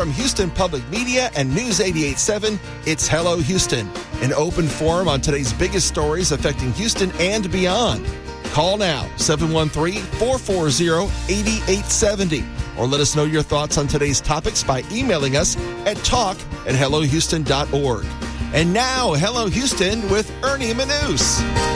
from Houston Public Media and News 88.7, it's Hello Houston, an open forum on today's biggest stories affecting Houston and beyond. Call now, 713-440-8870, or let us know your thoughts on today's topics by emailing us at talk@hellohouston.org. And now, Hello Houston with Ernie Manous.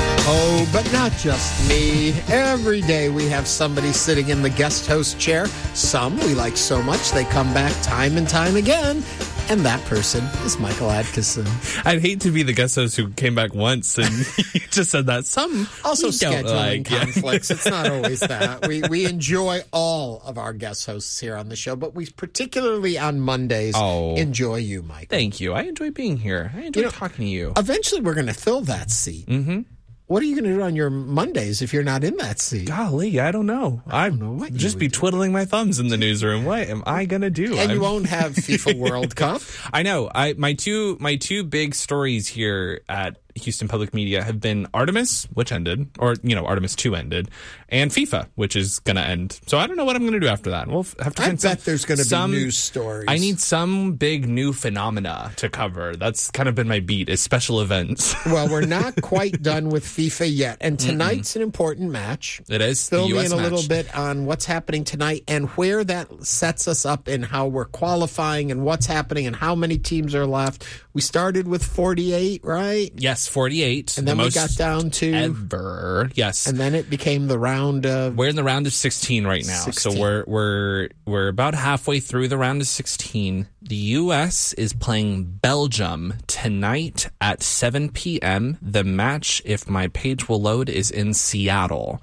Oh, but not just me. Every day we have somebody sitting in the guest host chair. Some we like so much they come back time and time again. And that person is Michael Adkison. I'd hate to be the guest host who came back once and you just said that. Some also scheduling conflicts. Yeah. It's not always that. We enjoy all of our guest hosts here on the show, but we particularly on Mondays enjoy you, Michael. Thank you. I enjoy being here. I enjoy talking to you. Eventually we're going to fill that seat. Mm-hmm. What are you going to do on your Mondays if you're not in that seat? Golly, I don't know. I don't know what you just be twiddling my thumbs in the newsroom. What am I going to do? And you won't have FIFA World Cup. I know. My two big stories here at Houston Public Media have been Artemis, which ended, or, Artemis 2 ended, and FIFA, which is going to end. So I don't know what I'm going to do after that. We'll have to I bet there's going to be news stories. I need some big new phenomena to cover. That's kind of been my beat, is special events. Well, we're not quite done with FIFA yet, and tonight's an important match. It is. Fill the US me in a match. little bit on what's happening tonight and where that sets us up in how we're qualifying and what's happening and how many teams are left. We started with 48, right? Yes, 48. And then we got down to ever. Yes. And then it became the round of. We're in the round of 16 right now. 16. So we're about halfway through the round of 16. The U.S. is playing Belgium tonight at 7 p.m. The match, if my page will load, is in Seattle.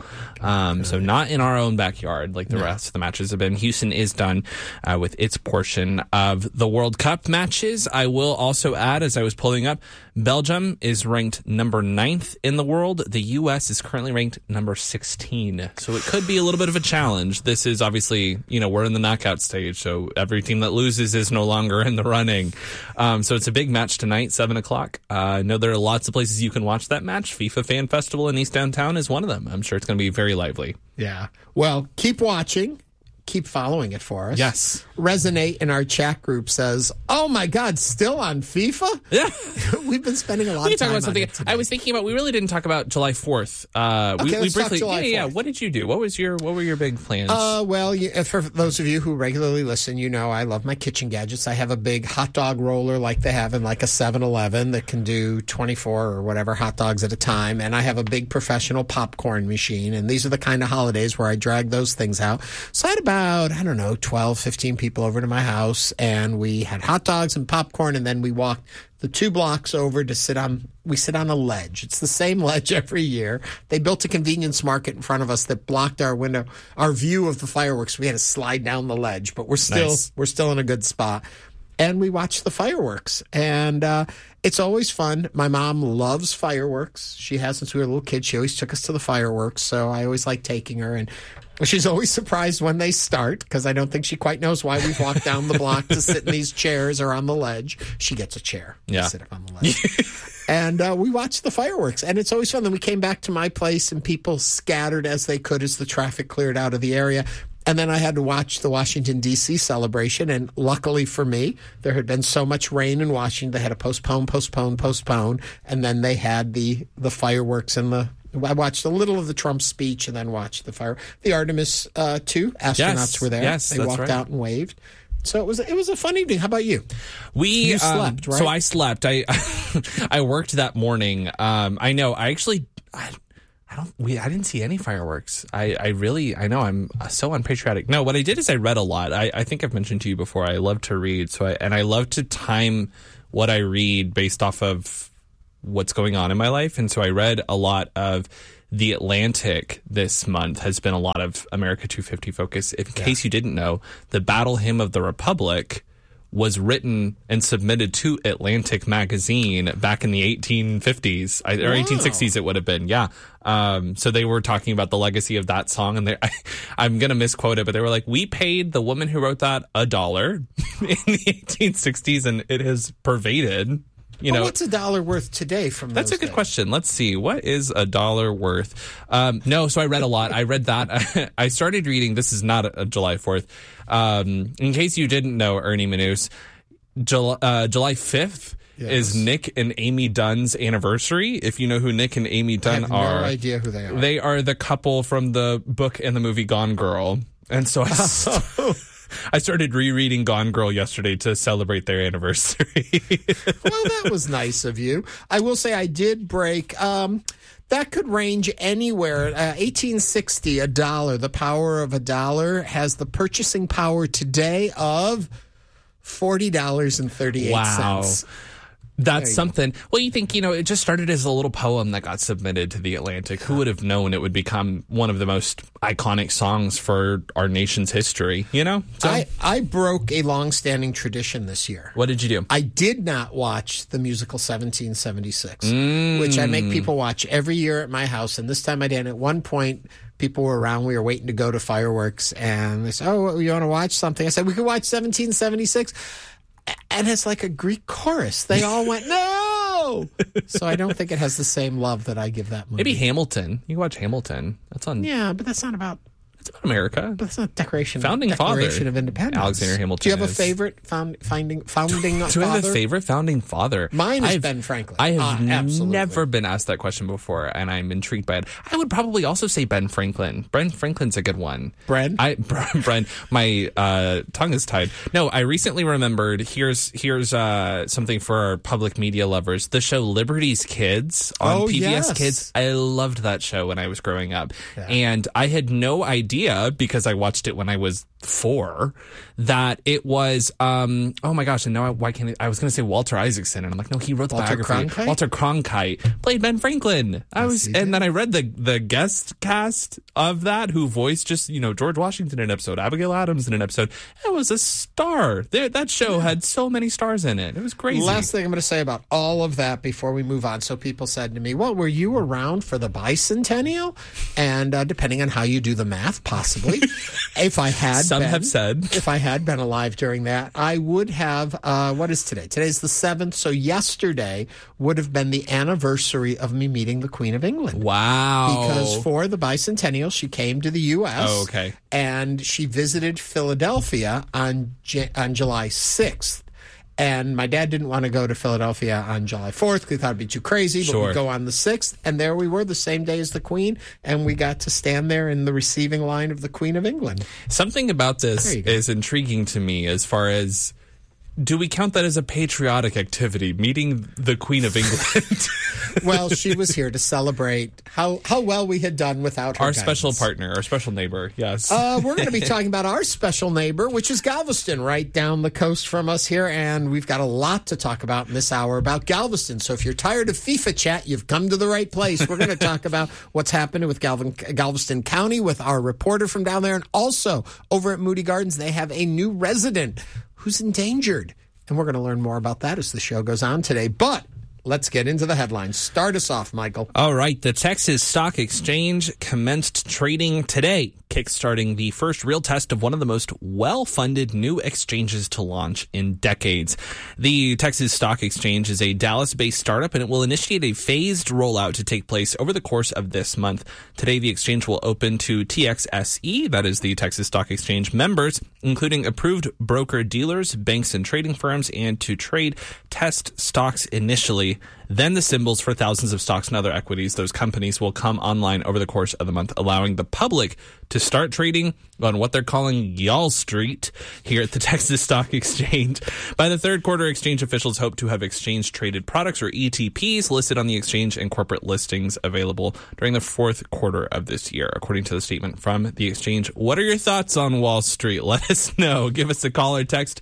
So not in our own backyard like the rest of the matches have been. Houston is done with its portion of the World Cup matches. I will also add, as I was pulling up, Belgium is ranked number 9th in the world. The U.S. is currently ranked number 16. So it could be a little bit of a challenge. This is obviously, we're in the knockout stage, so every team that loses is no longer in the running. So it's a big match tonight, 7 o'clock. I know there are lots of places you can watch that match. FIFA Fan Festival in East Downtown is one of them. I'm sure it's going to be very lively. Yeah. Well, keep watching. Keep following it for us. Yes. Resonate in our chat group says, "Oh my God, still on FIFA?" Yeah. We've been spending a lot of time about something. on it today. I was thinking about. We really didn't talk about July 4th. Let's talk July 4th. Yeah. What did you do? What were your big plans? Well, for those of you who regularly listen, I love my kitchen gadgets. I have a big hot dog roller like they have in like a 7-Eleven that can do 24 or whatever hot dogs at a time, and I have a big professional popcorn machine. And these are the kind of holidays where I drag those things out. So I had about 12, 15 people over to my house, and we had hot dogs and popcorn, and then we walked the 2 blocks over to sit on a ledge. It's the same ledge every year. They built a convenience market in front of us that blocked our view of the fireworks. We had to slide down the ledge, but we're still in a good spot. And we watched the fireworks, and it's always fun. My mom loves fireworks. She has since we were a little kid. She always took us to the fireworks, so I always like taking her, and she's always surprised when they start because I don't think she quite knows why we've walked down the block to sit in these chairs or on the ledge. She gets a chair to sit up on the ledge. And we watched the fireworks, and it's always fun. Then we came back to my place, and people scattered as they could as the traffic cleared out of the area. And then I had to watch the Washington, D.C. celebration, and luckily for me, there had been so much rain in Washington, they had to postpone, and then they had the fireworks and I watched a little of the Trump speech and then watched the Artemis 2 astronauts were there. Yes, they walked out and waved. So it was a fun evening. How about you? You slept, right? So I slept. I worked that morning. I know. I didn't see any fireworks. I know I'm so unpatriotic. No, what I did is I read a lot. I think I've mentioned to you before, I love to read. I love to time what I read based off of what's going on in my life. And so I read a lot of The Atlantic this month. Has been a lot of America 250 focus. In case you didn't know, the Battle Hymn of the Republic was written and submitted to Atlantic magazine back in the 1850s or 1860s. It would have been. Yeah. So they were talking about the legacy of that song, and I'm going to misquote it, but they were like, we paid the woman who wrote that $1 in the 1860s, and it has pervaded What's a dollar worth today from That's those a good days? question. Let's see. What is a dollar worth? No, so I read a lot. I read that. I started reading. This is not a July 4th. In case you didn't know, Ernie Manous, July 5th is Nick and Amy Dunn's anniversary. If you know who Nick and Amy Dunn are. I have no idea who they are. They are the couple from the book and the movie Gone Girl. And so I started rereading Gone Girl yesterday to celebrate their anniversary. Well, that was nice of you. I will say I did break. That could range anywhere. 1860, a dollar. The power of a dollar has the purchasing power today of $40.38. Wow. That's something. Well, you think, it just started as a little poem that got submitted to the Atlantic. Who would have known it would become one of the most iconic songs for our nation's history, So, I broke a long-standing tradition this year. What did you do? I did not watch the musical 1776, which I make people watch every year at my house. And this time I didn't. At one point, people were around. We were waiting to go to fireworks. And they said, oh, you want to watch something? I said, we could watch 1776. And it's like a Greek chorus. They all went, no! So I don't think it has the same love that I give that movie. Maybe Hamilton. You can watch Hamilton. That's on. Yeah, but that's not about. It's about America. But that's not Declaration Father. of Independence. Alexander Hamilton. Do you have a favorite founding father? Do I have a favorite founding father? Mine is Ben Franklin. I have never been asked that question before, and I'm intrigued by it. I would probably also say Ben Franklin. Ben Franklin's a good one. Bren? Bren. My tongue is tied. No, I recently remembered. Here's something for our public media lovers. The show Liberty's Kids on PBS Kids. I loved that show when I was growing up, and I had no idea, because I watched it when I was 4, that it was oh my gosh, and now why can't I was going to say Walter Isaacson, and I'm like, no, he wrote the biography. Walter Cronkite played Ben Franklin. And then I read the guest cast of that, who voiced just George Washington in an episode, Abigail Adams in an episode. It was a star. That show had so many stars in it. It was crazy. Last thing I'm going to say about all of that before we move on. So people said to me, well, were you around for the bicentennial? And depending on how you do the math, possibly. If I had have said. If I had been alive during that, I would have, what is today? Today's the 7th, so yesterday would have been the anniversary of me meeting the Queen of England. Wow. Because for the bicentennial, she came to the U.S. Oh, okay. And she visited Philadelphia on July 6th. And my dad didn't want to go to Philadelphia on July 4th because he thought it'd be too crazy, but we'd go on the 6th. And there we were, the same day as the Queen, and we got to stand there in the receiving line of the Queen of England. Something about this is intriguing to me as far as, do we count that as a patriotic activity, meeting the Queen of England? Well, she was here to celebrate how well we had done without her Our guidance. special partner, our special neighbor, yes. We're going to be talking about our special neighbor, which is Galveston, right down the coast from us here. And we've got a lot to talk about in this hour about Galveston. So if you're tired of FIFA chat, you've come to the right place. We're going to talk about what's happening with Galveston County with our reporter from down there. And also, over at Moody Gardens, they have a new resident who's endangered. And we're going to learn more about that as the show goes on today. But let's get into the headlines. Start us off, Michael. All right. The Texas Stock Exchange commenced trading today, kickstarting the first real test of one of the most well-funded new exchanges to launch in decades. The Texas Stock Exchange is a Dallas-based startup, and it will initiate a phased rollout to take place over the course of this month. Today, the exchange will open to TXSE, that is the Texas Stock Exchange members, including approved broker-dealers, banks, and trading firms, and to trade test stocks initially. Then the symbols for thousands of stocks and other equities, those companies, will come online over the course of the month, allowing the public to start trading on what they're calling Y'all Street here at the Texas Stock Exchange. By the third quarter, exchange officials hope to have exchange-traded products, or ETPs, listed on the exchange and corporate listings available during the fourth quarter of this year, according to the statement from the exchange. What are your thoughts on Wall Street? Let us know. Give us a call or text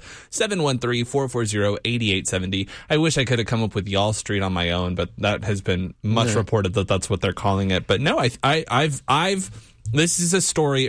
713-440-8870. I wish I could have come up with Y'all Street on my own, but that has been much reported that that's what they're calling it. But no, I've this is a story,